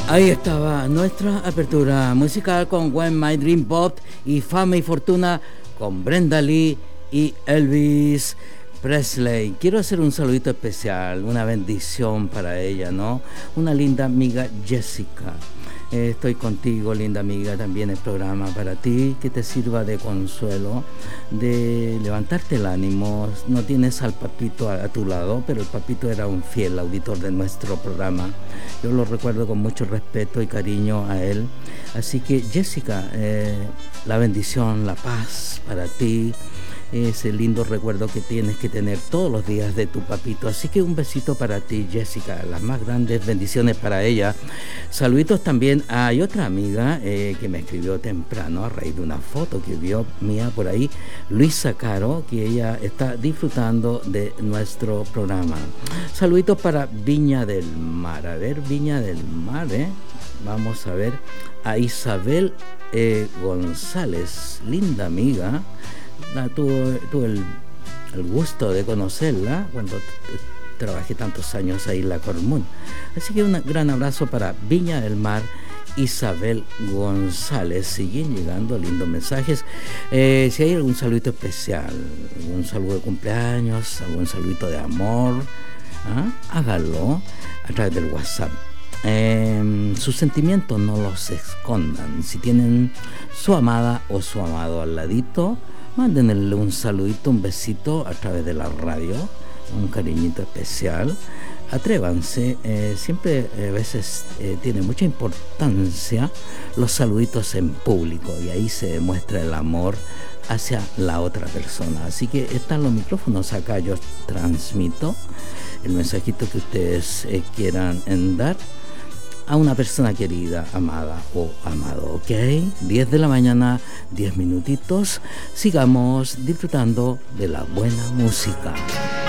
Ahí estaba nuestra apertura musical con When My Dream Pop y Fama y Fortuna con Brenda Lee y Elvis Presley. Quiero hacer un saludito especial, una bendición para ella, ¿no? Una linda amiga Jessica. Estoy contigo, linda amiga, también el programa para ti, que te sirva de consuelo, de levantarte el ánimo. No tienes al papito a tu lado, pero el papito era un fiel auditor de nuestro programa. Yo lo recuerdo con mucho respeto y cariño a él. Así que Jessica, la bendición, la paz para ti, ese lindo recuerdo que tienes que tener todos los días de tu papito. Así que un besito para ti, Jessica, las más grandes bendiciones para ella. Saluditos también. Hay otra amiga que me escribió temprano a raíz de una foto que vio mía por ahí, Luisa Caro, que ella está disfrutando de nuestro programa. Saluditos para Viña del Mar. A ver, Viña del Mar, vamos a ver a Isabel González, linda amiga. Tuve el gusto de conocerla cuando trabajé tantos años ahí en La Cormún. Así que un gran abrazo para Viña del Mar, Isabel González. Siguen llegando lindos mensajes. Si hay algún saludito especial, algún saludo de cumpleaños, algún saludito de amor, hágalo a través del WhatsApp. Sus sentimientos no los escondan. Si tienen su amada o su amado al ladito, mándenle un saludito, un besito a través de la radio, un cariñito especial. Atrévanse, siempre a veces tiene mucha importancia los saluditos en público y ahí se demuestra el amor hacia la otra persona. Así que están los micrófonos acá, yo transmito el mensajito que ustedes quieran dar a una persona querida, amada o amado, ¿ok? 10 de la mañana, 10 minutitos. Sigamos disfrutando de la buena música.